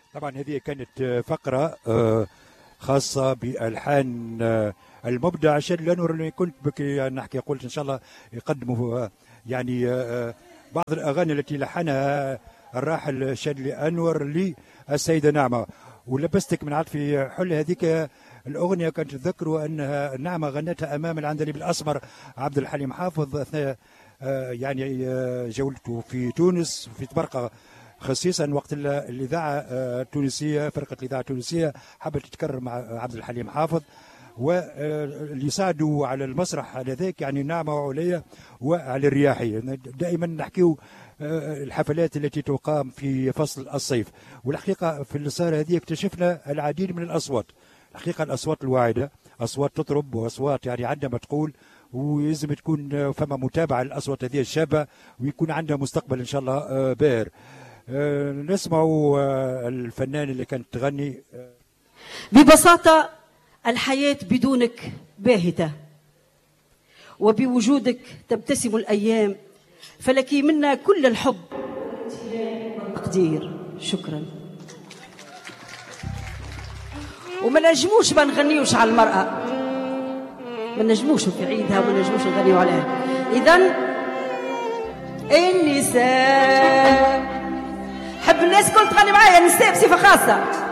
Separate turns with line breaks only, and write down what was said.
طبعا هذه كانت فقرة خاصة بألحان المبدع شادي الأنور، اللي كنت نحكي قلت إن شاء الله يقدموا يعني بعض الأغاني التي لحنها الراحل شادي الأنور للسيدة نعمة. ولبستك من عطفي حل هذيك الأغنية كنت تذكروا أنها نعمة غنتها أمام العندليب الأسمر عبد الحليم حافظ أثناء يعني جولته في تونس في تبرقة، خصيصا وقت الإذاعة التونسية، فرقة الإذاعة التونسية حبت تتكرر مع عبد الحليم حافظ، واللي ساعدوا على المسرح على ذاك يعني نعمة وعليا وعلى الرياحي. دائما نحكيو الحفلات التي تقام في فصل الصيف، والحقيقة في الصالة هذه اكتشفنا العديد من الأصوات، الحقيقة الأصوات الواعدة، أصوات تطرب وأصوات يعني عندما تقول، ويلزم تكون فما متابعة للأصوات هذه الشابة ويكون عندها مستقبل إن شاء الله باهر. نسمعوا الفنان اللي كانت تغني.
ببساطة الحياة بدونك باهتة، وبوجودك تبتسم الأيام، فلك منا كل الحب والتقدير. شكرا. وما نجموش ما نغنيوش على المرأة، ما نجموش في عيدها وما نجموش نغنيو عليها. إذن النساء، حب الناس كل تغني معايا، النساء بصفة خاصة.